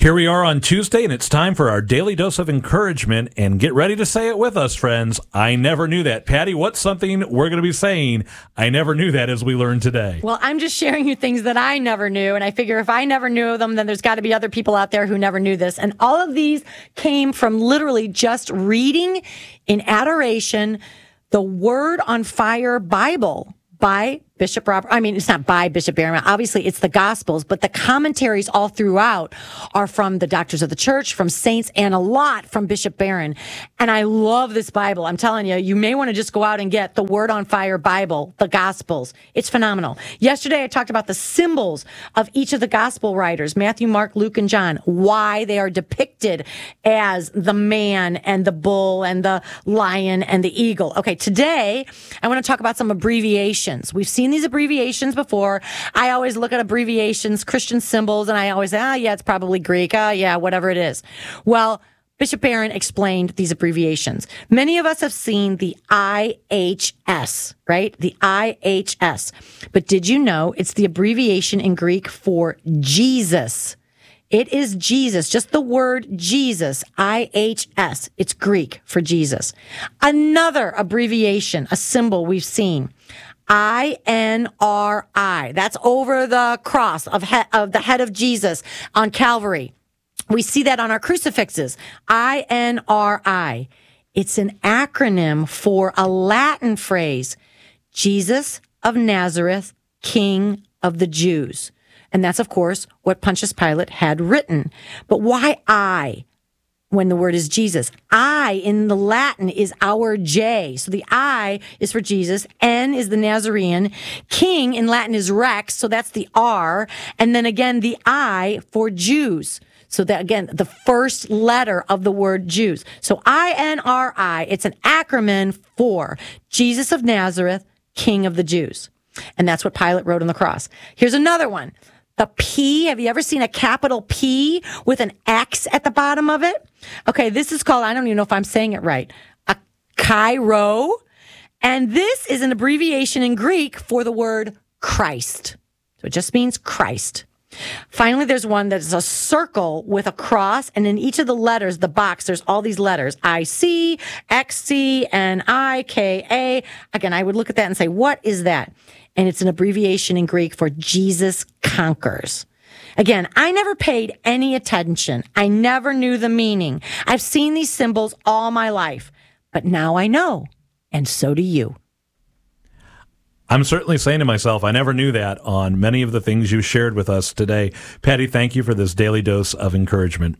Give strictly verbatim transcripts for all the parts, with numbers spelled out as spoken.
Here we are on Tuesday, and it's time for our daily dose of encouragement. And get ready to say it with us, friends. I never knew that. Patty, what's something we're going to be saying? I never knew that, as we learned today. Well, I'm just sharing you things that I never knew. And I figure if I never knew them, then there's got to be other people out there who never knew this. And all of these came from literally just reading in adoration the Word on Fire Bible by Bishop Robert. I mean, it's not by Bishop Barron. Obviously, it's the Gospels, but the commentaries all throughout are from the doctors of the church, from saints, and a lot from Bishop Barron. And I love this Bible. I'm telling you, you may want to just go out and get the Word on Fire Bible, the Gospels. It's phenomenal. Yesterday, I talked about the symbols of each of the Gospel writers, Matthew, Mark, Luke, and John, why they are depicted as the man and the bull and the lion and the eagle. Okay, today, I want to talk about some abbreviations. We've seen these abbreviations before. I always look at abbreviations, Christian symbols, and I always say, ah, yeah, it's probably Greek. Ah, yeah, whatever it is. Well, Bishop Barron explained these abbreviations. Many of us have seen the I H S, right? The I H S. But did you know it's the abbreviation in Greek for Jesus? It is Jesus, just the word Jesus, I H S. It's Greek for Jesus. Another abbreviation, a symbol we've seen, I N R I. That's over the cross of, he- of the head of Jesus on Calvary. We see that on our crucifixes. I N R I. It's an acronym for a Latin phrase, Jesus of Nazareth, King of the Jews. And that's, of course, what Pontius Pilate had written. But why I? When the word is Jesus. I in the Latin is our J. So the I is for Jesus. N is the Nazarene. King in Latin is Rex. So that's the R. And then again, the I for Jews. So that again, the first letter of the word Jews. So I N R I, it's an acronym for Jesus of Nazareth, King of the Jews. And that's what Pilate wrote on the cross. Here's another one. The P, have you ever seen a capital P with an X at the bottom of it? Okay, this is called, I don't even know if I'm saying it right, a Chi-Rho. And this is an abbreviation in Greek for the word Christ. So it just means Christ. Finally, there's one that is a circle with a cross, and in each of the letters, the box, there's all these letters, I C, X C, N I, K A. Again, I would look at that and say, what is that? And it's an abbreviation in Greek for Jesus conquers. Again, I never paid any attention. I never knew the meaning. I've seen these symbols all my life, but now I know, and so do you. I'm certainly saying to myself, I never knew that on many of the things you shared with us today. Patty, thank you for this daily dose of encouragement.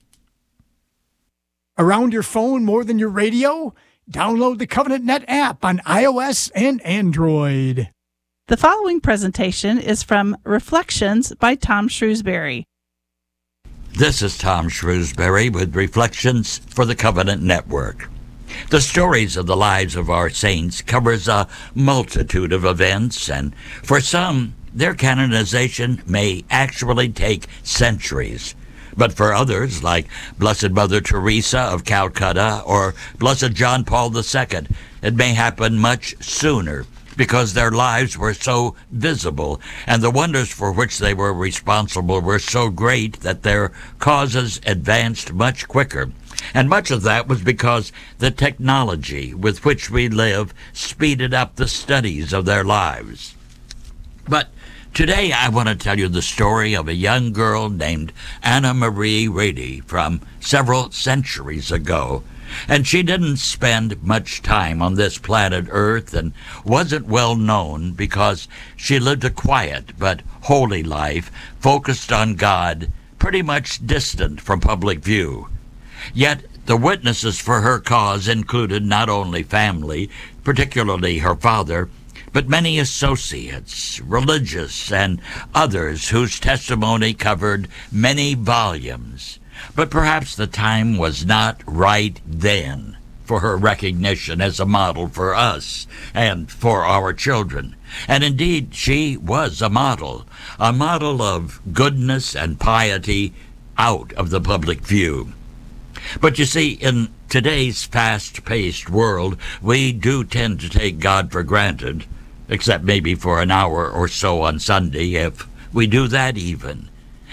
Around your phone more than your radio? Download the Covenant Net app on iOS and Android. The following presentation is from Reflections by Tom Shrewsbury. This is Tom Shrewsbury with Reflections for the Covenant Network. The stories of the lives of our saints covers a multitude of events, and for some, their canonization may actually take centuries. But for others, like Blessed Mother Teresa of Calcutta or Blessed John Paul the Second, it may happen much sooner, because their lives were so visible and the wonders for which they were responsible were so great that their causes advanced much quicker. And much of that was because the technology with which we live speeded up the studies of their lives. But today I want to tell you the story of a young girl named Anna Marie Rady from several centuries ago. And she didn't spend much time on this planet Earth and wasn't well known because she lived a quiet but holy life focused on God, pretty much distant from public view. Yet the witnesses for her cause included not only family, particularly her father, but many associates, religious, and others whose testimony covered many volumes. But perhaps the time was not right then for her recognition as a model for us and for our children. And indeed, she was a model, a model of goodness and piety out of the public view. But you see, in today's fast-paced world, we do tend to take God for granted, except maybe for an hour or so on Sunday, if we do that even.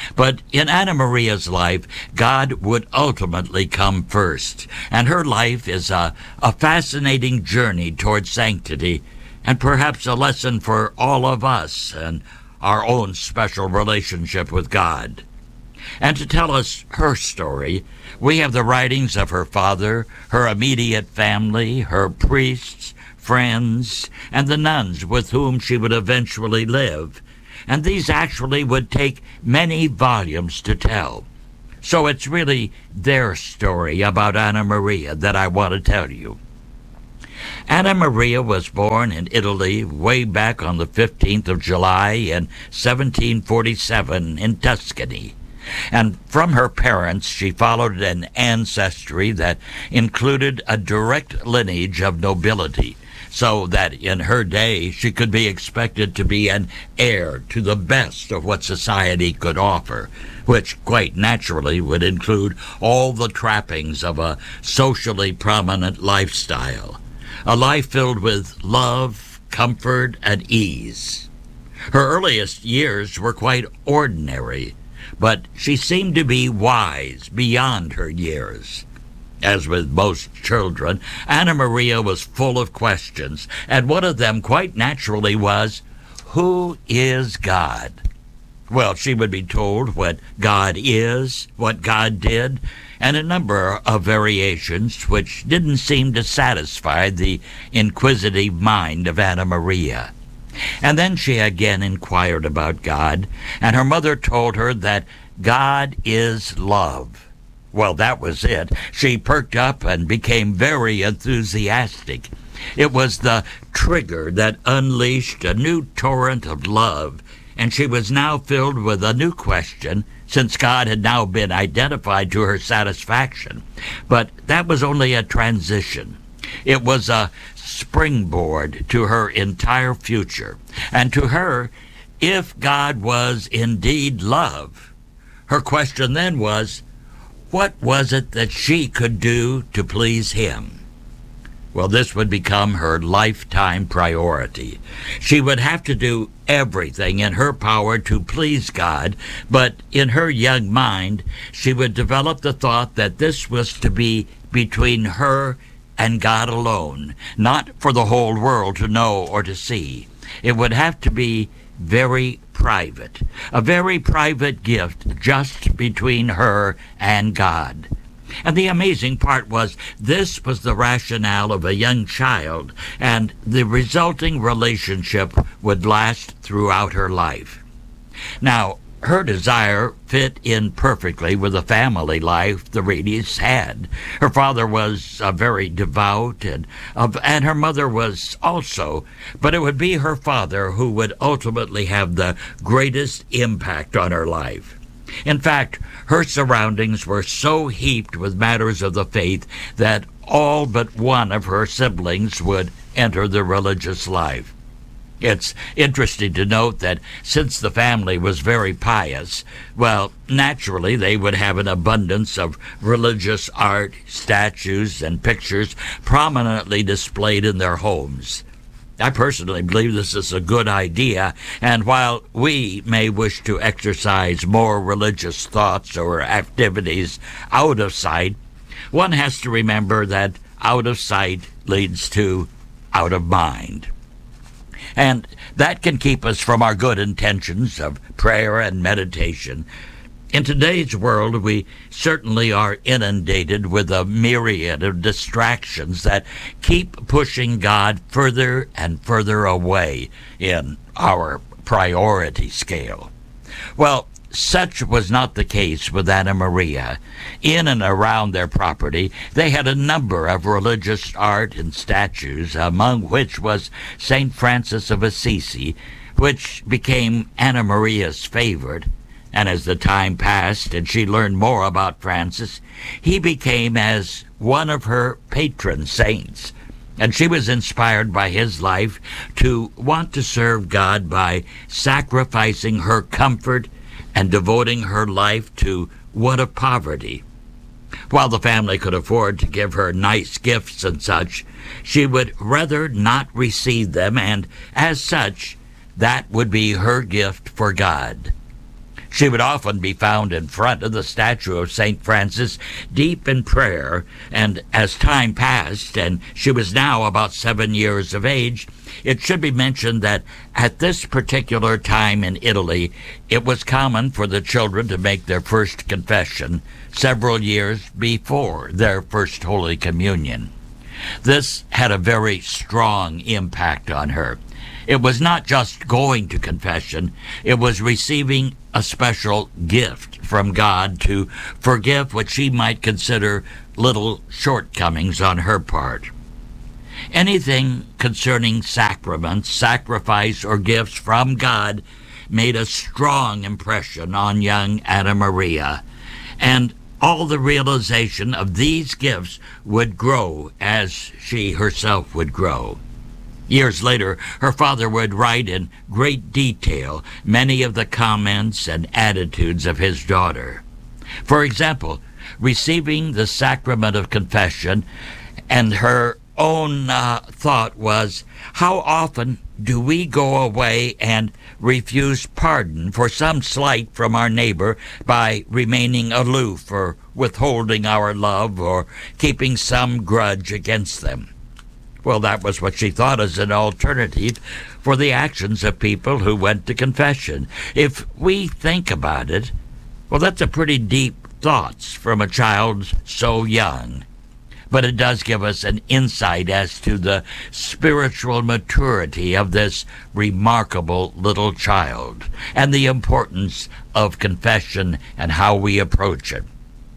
But in Anna Maria's life, God would ultimately come first, and her life is a, a fascinating journey toward sanctity, and perhaps a lesson for all of us and our own special relationship with God. And to tell us her story, we have the writings of her father, her immediate family, her priests, friends, and the nuns with whom she would eventually live. And these actually would take many volumes to tell. So it's really their story about Anna Maria that I want to tell you. Anna Maria was born in Italy way back on the fifteenth of July in seventeen forty-seven in Tuscany. And from her parents, she followed an ancestry that included a direct lineage of nobility, so that in her day she could be expected to be an heir to the best of what society could offer, which quite naturally would include all the trappings of a socially prominent lifestyle, a life filled with love, comfort, and ease. Her earliest years were quite ordinary, but she seemed to be wise beyond her years. As with most children, Anna Maria was full of questions, and one of them quite naturally was, who is God? Well, she would be told what God is, what God did, and a number of variations which didn't seem to satisfy the inquisitive mind of Anna Maria. And then she again inquired about God, and her mother told her that God is love. Well, that was it. She perked up and became very enthusiastic. It was the trigger that unleashed a new torrent of love, and she was now filled with a new question, since God had now been identified to her satisfaction. But that was only a transition. It was a springboard to her entire future. And to her, if God was indeed love, her question then was, what was it that she could do to please him? Well, this would become her lifetime priority. She would have to do everything in her power to please God, but in her young mind, she would develop the thought that this was to be between her and God alone, not for the whole world to know or to see. It would have to be very private, a very private gift just between her and God. And the amazing part was, this was the rationale of a young child, and the resulting relationship would last throughout her life. Now, her desire fit in perfectly with the family life the Reedys had. Her father was uh, very devout, and, uh, and her mother was also, but it would be her father who would ultimately have the greatest impact on her life. In fact, her surroundings were so heaped with matters of the faith that all but one of her siblings would enter the religious life. It's interesting to note that since the family was very pious, well, naturally they would have an abundance of religious art, statues, and pictures prominently displayed in their homes. I personally believe this is a good idea, and while we may wish to exercise more religious thoughts or activities out of sight, one has to remember that out of sight leads to out of mind. And that can keep us from our good intentions of prayer and meditation. In today's world, we certainly are inundated with a myriad of distractions that keep pushing God further and further away in our priority scale. Well, such was not the case with Anna Maria. In and around their property, they had a number of religious art and statues, among which was Saint Francis of Assisi, which became Anna Maria's favorite. And as the time passed and she learned more about Francis, he became as one of her patron saints. And she was inspired by his life to want to serve God by sacrificing her comfort and devoting her life to one of poverty. While the family could afford to give her nice gifts and such, she would rather not receive them, and as such, that would be her gift for God. She would often be found in front of the statue of Saint Francis, deep in prayer, and as time passed, and she was now about seven years of age, it should be mentioned that at this particular time in Italy, it was common for the children to make their first confession several years before their first Holy Communion. This had a very strong impact on her. It was not just going to confession, it was receiving a special gift from God to forgive what she might consider little shortcomings on her part. Anything concerning sacraments, sacrifice, or gifts from God made a strong impression on young Anna Maria, and all the realization of these gifts would grow as she herself would grow. Years later, her father would write in great detail many of the comments and attitudes of his daughter. For example, receiving the sacrament of confession, and her own uh, thought was, how often do we go away and refuse pardon for some slight from our neighbor by remaining aloof or withholding our love or keeping some grudge against them? Well, that was what she thought as an alternative for the actions of people who went to confession. If we think about it, well, that's a pretty deep thoughts from a child so young. But it does give us an insight as to the spiritual maturity of this remarkable little child and the importance of confession and how we approach it.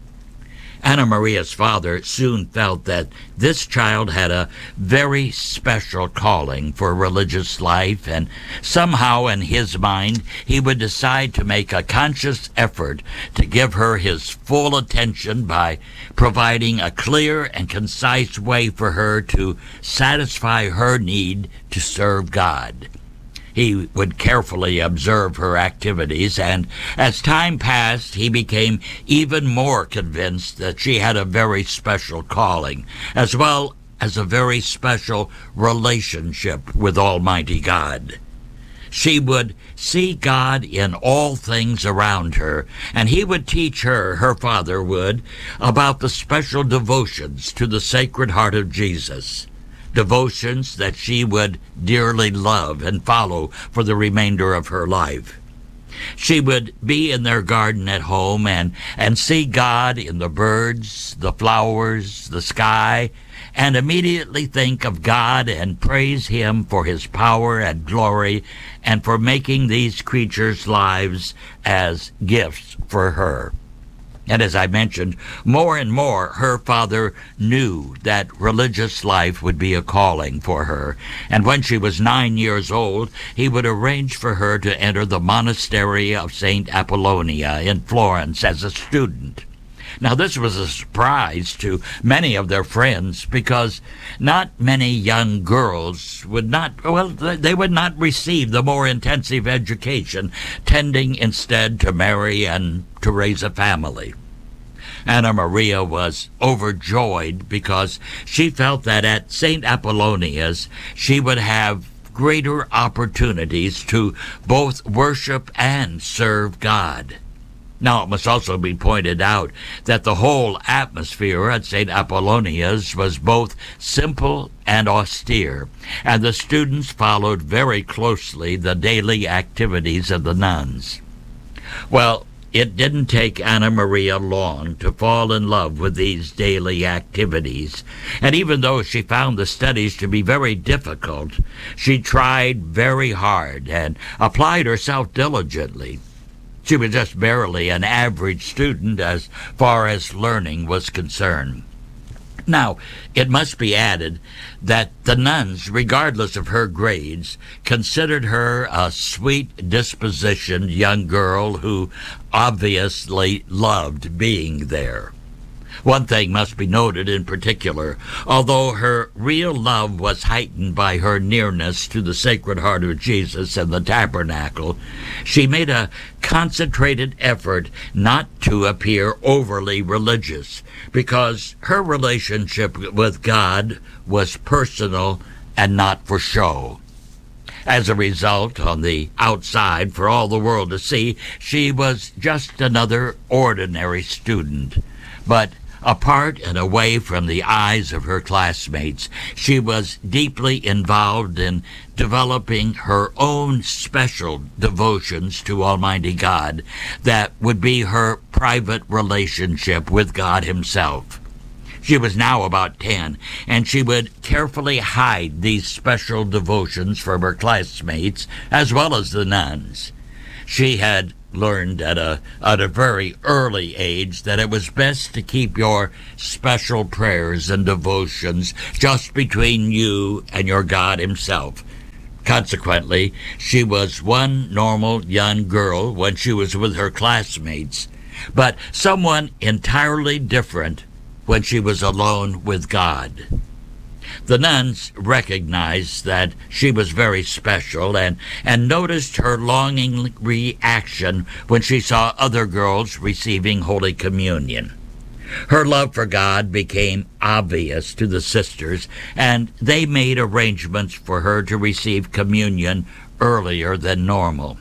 Anna Maria's father soon felt that this child had a very special calling for religious life, and somehow in his mind he would decide to make a conscious effort to give her his full attention by providing a clear and concise way for her to satisfy her need to serve God. He would carefully observe her activities, and as time passed, he became even more convinced that she had a very special calling, as well as a very special relationship with Almighty God. She would see God in all things around her, and he would teach her, her father would, about the special devotions to the Sacred Heart of Jesus. Devotions that she would dearly love and follow for the remainder of her life. She would be in their garden at home and, and see God in the birds, the flowers, the sky, and immediately think of God and praise him for his power and glory and for making these creatures' lives as gifts for her. And as I mentioned, more and more her father knew that religious life would be a calling for her. And when she was nine years old, he would arrange for her to enter the monastery of Saint Apollonia in Florence as a student. Now, this was a surprise to many of their friends because not many young girls would not, well, they would not receive the more intensive education, tending instead to marry and to raise a family. Anna Maria was overjoyed because she felt that at Saint Apollonia's she would have greater opportunities to both worship and serve God. Now, it must also be pointed out that the whole atmosphere at Saint Apollonia's was both simple and austere, and the students followed very closely the daily activities of the nuns. Well, it didn't take Anna Maria long to fall in love with these daily activities, and even though she found the studies to be very difficult, she tried very hard and applied herself diligently. She was just barely an average student as far as learning was concerned. Now, it must be added that the nuns, regardless of her grades, considered her a sweet-dispositioned young girl who obviously loved being there. One thing must be noted in particular. Although her real love was heightened by her nearness to the Sacred Heart of Jesus and the tabernacle, she made a concentrated effort not to appear overly religious, because her relationship with God was personal and not for show. As a result, on the outside, for all the world to see, she was just another ordinary student. But apart and away from the eyes of her classmates, she was deeply involved in developing her own special devotions to Almighty God that would be her private relationship with God Himself. She was now about ten, and she would carefully hide these special devotions from her classmates as well as the nuns. She had learned at a at a very early age that it was best to keep your special prayers and devotions just between you and your God Himself. Consequently, she was one normal young girl when she was with her classmates, but someone entirely different when she was alone with God. The nuns recognized that she was very special and, and noticed her longing reaction when she saw other girls receiving Holy Communion. Her love for God became obvious to the sisters, and they made arrangements for her to receive communion earlier than normal.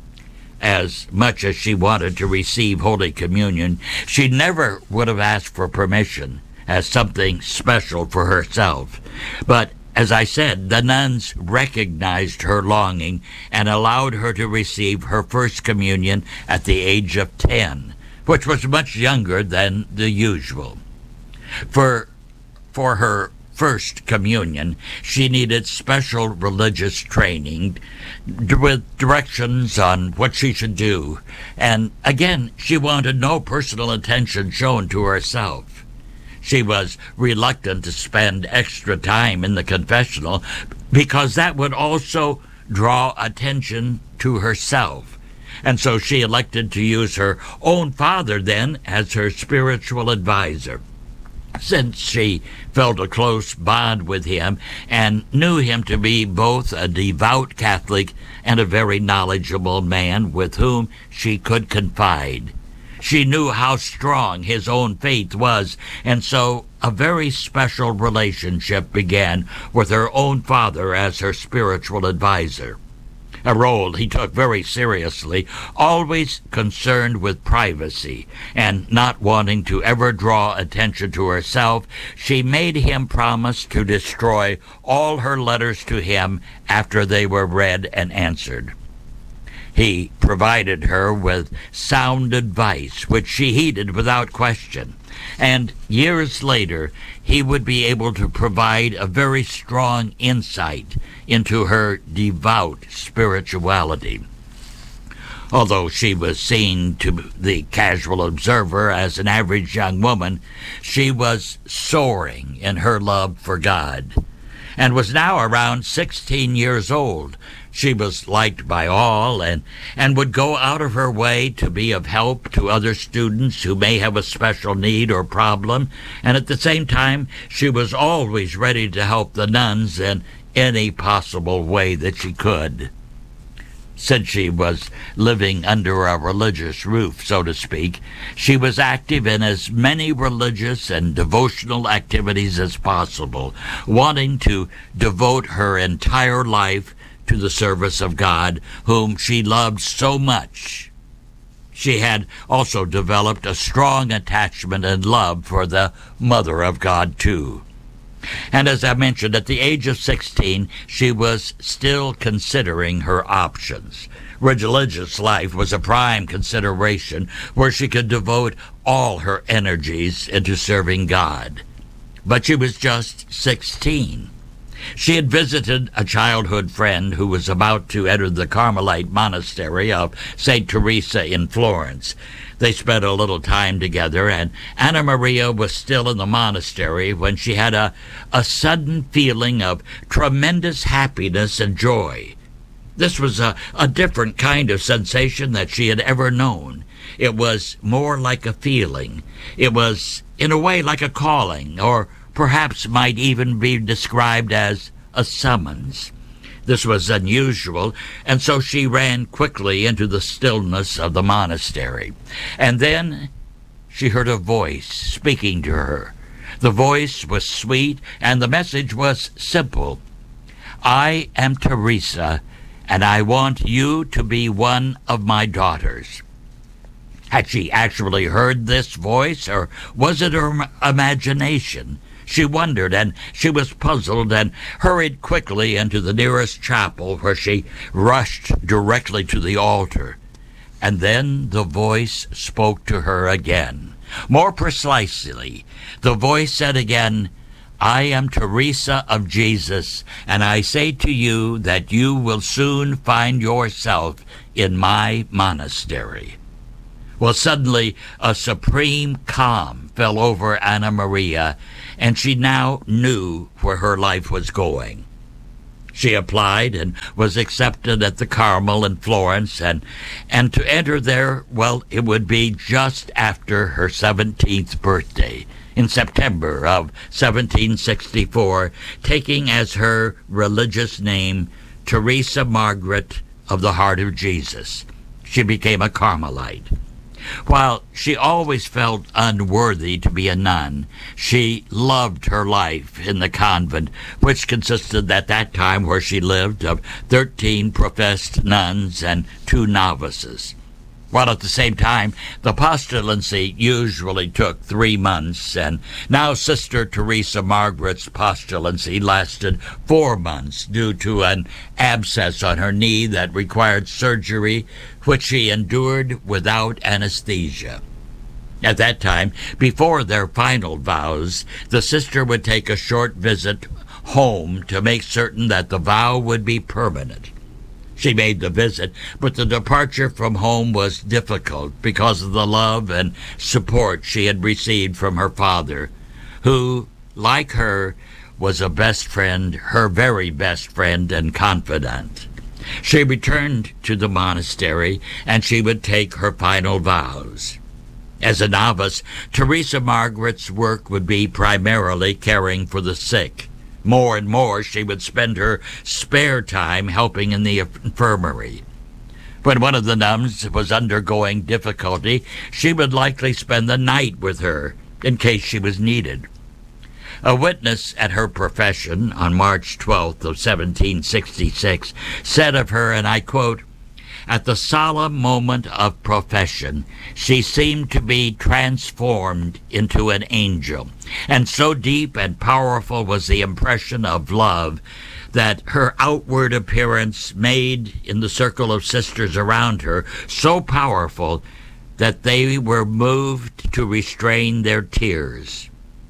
As much as she wanted to receive Holy Communion, she never would have asked for permission as something special for herself. But, as I said, the nuns recognized her longing and allowed her to receive her first communion at the age of ten, which was much younger than the usual. For, for her first communion, she needed special religious training with directions on what she should do. And again, she wanted no personal attention shown to herself. She was reluctant to spend extra time in the confessional because that would also draw attention to herself. And so she elected to use her own father then as her spiritual advisor. Since she felt a close bond with him and knew him to be both a devout Catholic and a very knowledgeable man with whom she could confide. She knew how strong his own faith was, and so a very special relationship began with her own father as her spiritual advisor. A role he took very seriously, always concerned with privacy, and not wanting to ever draw attention to herself, she made him promise to destroy all her letters to him after they were read and answered. He provided her with sound advice, which she heeded without question. And years later, he would be able to provide a very strong insight into her devout spirituality. Although she was seen to the casual observer as an average young woman, she was soaring in her love for God, and was now around sixteen years old. She was liked by all and, and would go out of her way to be of help to other students who may have a special need or problem, and at the same time, she was always ready to help the nuns in any possible way that she could. Since she was living under a religious roof, so to speak, she was active in as many religious and devotional activities as possible, wanting to devote her entire life to the service of God, whom she loved so much. She had also developed a strong attachment and love for the Mother of God, too. And as I mentioned, at the age of sixteen, she was still considering her options. Religious life was a prime consideration where she could devote all her energies into serving God. But she was just sixteen. She had visited a childhood friend who was about to enter the Carmelite monastery of Saint Teresa in Florence. They spent a little time together, and Anna Maria was still in the monastery when she had a, a sudden feeling of tremendous happiness and joy. This was a, a different kind of sensation that she had ever known. It was more like a feeling. It was, in a way, like a calling, or perhaps might even be described as a summons. This was unusual, and so she ran quickly into the stillness of the monastery. And then she heard a voice speaking to her. The voice was sweet, and the message was simple. I am Teresa, and I want you to be one of my daughters." Had she actually heard this voice, or was it her imagination? She wondered, and she was puzzled, and hurried quickly into the nearest chapel, where she rushed directly to the altar. And then the voice spoke to her again. More precisely, the voice said again, "I am Teresa of Jesus, and I say to you that you will soon find yourself in my monastery." Well, suddenly a supreme calm fell over Anna Maria, and she now knew where her life was going. She applied and was accepted at the Carmel in Florence, and, and to enter there, well, it would be just after her seventeenth birthday, in September of seventeen sixty-four, taking as her religious name Teresa Margaret of the Heart of Jesus. She became a Carmelite. While she always felt unworthy to be a nun, she loved her life in the convent, which consisted at that time where she lived of thirteen professed nuns and two novices. While at the same time, the postulancy usually took three months, and now Sister Teresa Margaret's postulancy lasted four months due to an abscess on her knee that required surgery, which she endured without anesthesia. At that time, before their final vows, the sister would take a short visit home to make certain that the vow would be permanent. She made the visit, but the departure from home was difficult because of the love and support she had received from her father, who, like her, was a best friend, her very best friend and confidant. She returned to the monastery, and she would take her final vows. As a novice, Teresa Margaret's work would be primarily caring for the sick. More and more, she would spend her spare time helping in the infirmary. When one of the nuns was undergoing difficulty, she would likely spend the night with her in case she was needed. A witness at her profession on March twelfth of seventeen sixty-six said of her, and I quote, "At the solemn moment of profession, she seemed to be transformed into an angel, and so deep and powerful was the impression of love that her outward appearance made in the circle of sisters around her so powerful that they were moved to restrain their tears."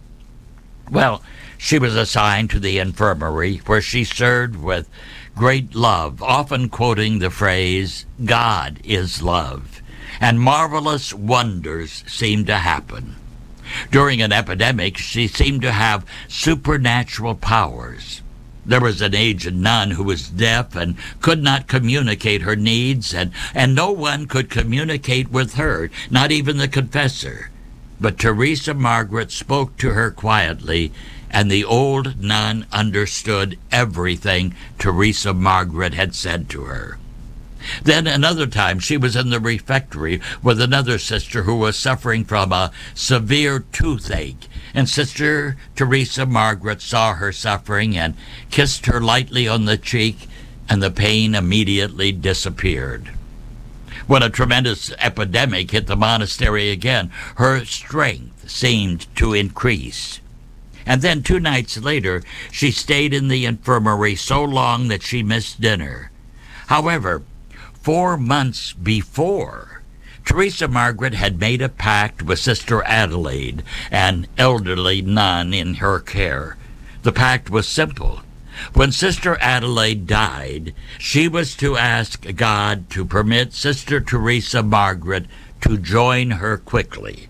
Well, she was assigned to the infirmary, where she served with great love, often quoting the phrase, "God is love," and marvelous wonders seemed to happen. During an epidemic, she seemed to have supernatural powers. There was an aged nun who was deaf and could not communicate her needs, and, and no one could communicate with her, not even the confessor. But Teresa Margaret spoke to her quietly, and the old nun understood everything Teresa Margaret had said to her. Then another time she was in the refectory with another sister who was suffering from a severe toothache, and Sister Teresa Margaret saw her suffering and kissed her lightly on the cheek, and the pain immediately disappeared. When a tremendous epidemic hit the monastery again, her strength seemed to increase. And then two nights later, she stayed in the infirmary so long that she missed dinner. However, four months before, Teresa Margaret had made a pact with Sister Adelaide, an elderly nun in her care. The pact was simple. When Sister Adelaide died, she was to ask God to permit Sister Teresa Margaret to join her quickly.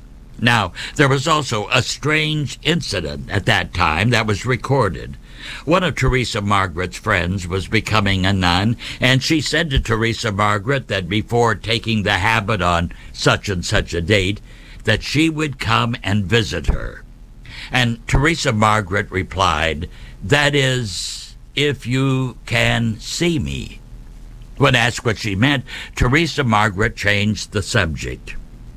Now, there was also a strange incident at that time that was recorded. One of Teresa Margaret's friends was becoming a nun, and she said to Teresa Margaret that before taking the habit on such and such a date, that she would come and visit her. And Teresa Margaret replied, "That is, if you can see me." When asked what she meant, Teresa Margaret changed the subject.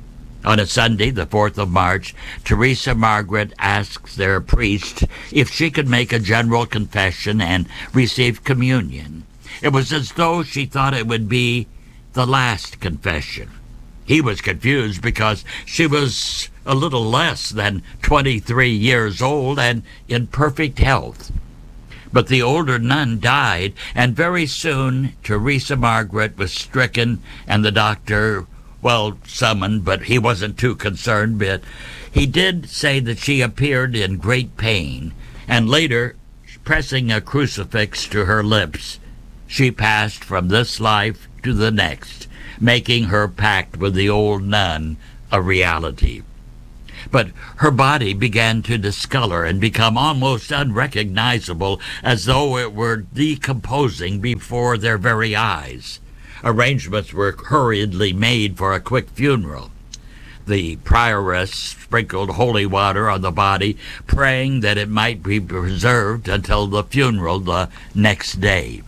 On a Sunday, the fourth of March, Teresa Margaret asked their priest if she could make a general confession and receive communion. It was as though she thought it would be the last confession. He was confused because she was a little less than twenty-three years old and in perfect health. But the older nun died, and very soon Teresa Margaret was stricken, and the doctor, well, summoned, but he wasn't too concerned. But he did say that she appeared in great pain, and later, pressing a crucifix to her lips, she passed from this life to the next, making her pact with the old nun a reality. But her body began to discolor and become almost unrecognizable, as though it were decomposing before their very eyes. Arrangements were hurriedly made for a quick funeral. The prioress sprinkled holy water on the body, praying that it might be preserved until the funeral the next day.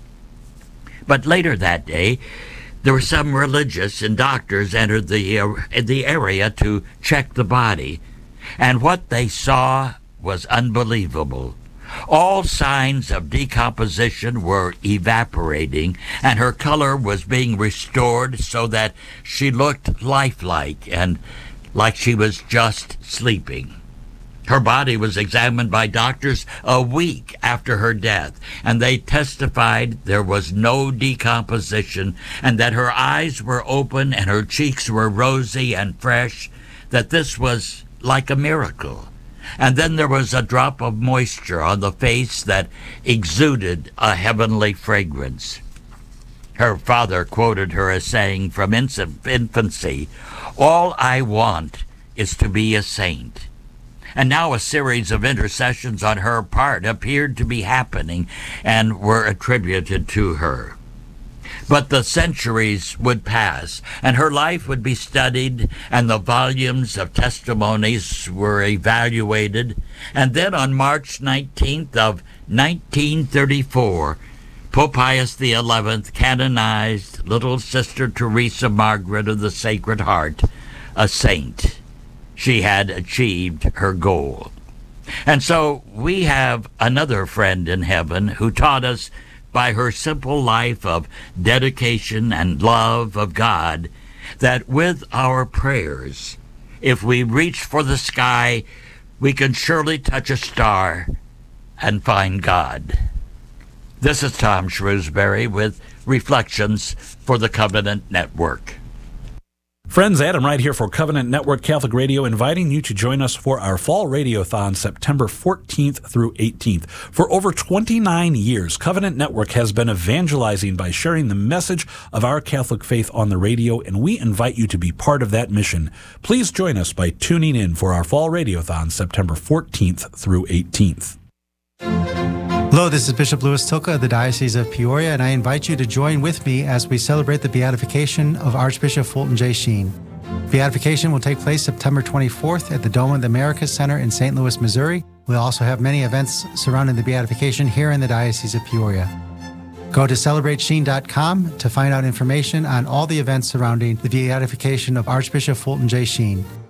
But later that day, there were some religious and doctors entered the, uh, the area to check the body, and what they saw was unbelievable. All signs of decomposition were evaporating, and her color was being restored so that she looked lifelike and like she was just sleeping. Her body was examined by doctors a week after her death, and they testified there was no decomposition and that her eyes were open and her cheeks were rosy and fresh, that this was like a miracle. And then there was a drop of moisture on the face that exuded a heavenly fragrance. Her father quoted her as saying from infancy, "All I want is to be a saint." And now a series of intercessions on her part appeared to be happening and were attributed to her. But the centuries would pass, and her life would be studied, and the volumes of testimonies were evaluated. And then on March nineteenth of nineteen thirty-four, Pope Pius the eleventh canonized little Sister Teresa Margaret of the Sacred Heart, a saint. She had achieved her goal. And so we have another friend in heaven who taught us by her simple life of dedication and love of God that with our prayers, if we reach for the sky, we can surely touch a star and find God. This is Tom Shrewsbury with Reflections for the Covenant Network. Friends, Adam Wright here for Covenant Network Catholic Radio, inviting you to join us for our Fall Radiothon September fourteenth through eighteenth. For over twenty-nine years, Covenant Network has been evangelizing by sharing the message of our Catholic faith on the radio, and we invite you to be part of that mission. Please join us by tuning in for our Fall Radiothon September fourteenth through eighteenth. Hello, this is Bishop Louis Tilka of the Diocese of Peoria, and I invite you to join with me as we celebrate the beatification of Archbishop Fulton J. Sheen. Beatification will take place September twenty-fourth at the Dome of the Americas Center in Saint Louis, Missouri. We'll also have many events surrounding the beatification here in the Diocese of Peoria. Go to celebrate sheen dot com to find out information on all the events surrounding the beatification of Archbishop Fulton J. Sheen.